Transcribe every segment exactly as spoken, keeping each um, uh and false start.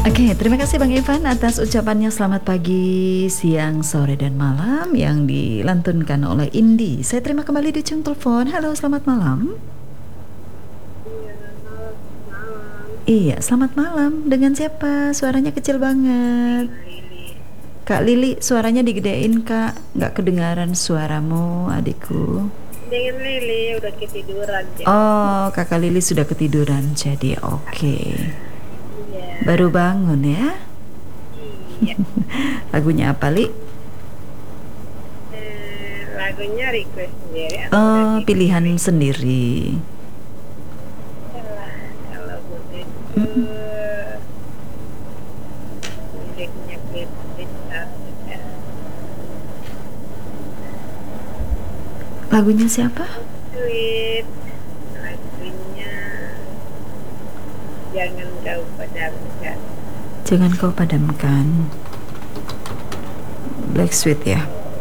Oke, terima kasih Bang Ivan atas ucapannya. Selamat pagi, siang, sore, dan malam yang dilantunkan oleh Indi. Saya terima kembali di ujung telepon. Halo, selamat malam. Iya, halo, malam. Iya, selamat malam. Dengan siapa? Suaranya kecil banget. Dengan Lili. Kak Lili, suaranya digedein Kak. Nggak kedengaran suaramu, adikku. Dengan Lili udah ketiduran jadi. Oh, Kakak Lili sudah ketiduran. Jadi oke. Iya. Baru bangun ya. Iya. Lagunya apa, Li? Eh, lagunya request sendiri atau udah Oh, pilihan dipilih? sendiri. Yalah, kalau begitu Mm-mm. liriknya Pita ya. Lagunya siapa? Sweet. Lagunya jangan kau padamkan. Jangan kau padamkan. Black Sweet ya.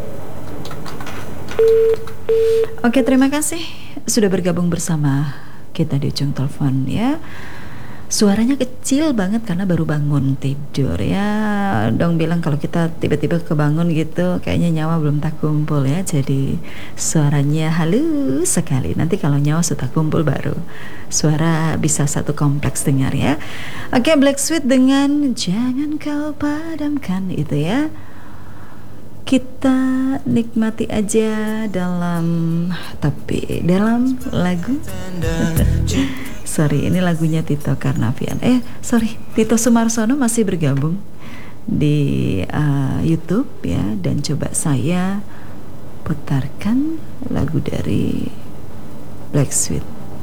Oke, terima kasih sudah bergabung bersama kita di ujung telepon ya. Suaranya kecil banget karena baru bangun tidur ya. Dong bilang kalau kita tiba-tiba kebangun gitu kayaknya nyawa belum tak kumpul ya. Jadi suaranya halus sekali. Nanti kalau nyawa sudah kumpul baru suara bisa satu kompleks dengar ya. Oke, Black Sweet dengan Jangan Kau Padamkan itu ya. Kita nikmati aja dalam tapi dalam lagu. Sorry, ini lagunya Tito Karnavian. Eh, sorry, Tito Sumarsono masih bergabung di uh, YouTube ya, dan coba saya putarkan lagu dari Black Sweet.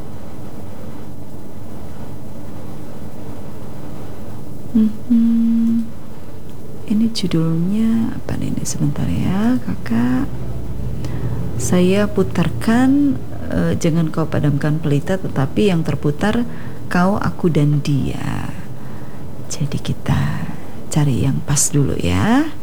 Hmm, ini judulnya apa nih? Sebentar ya, kakak. Saya putarkan uh, Jangan Kau Padamkan Pelita, tetapi yang terputar Kau, Aku, dan Dia. Jadi kita cari yang pas dulu ya.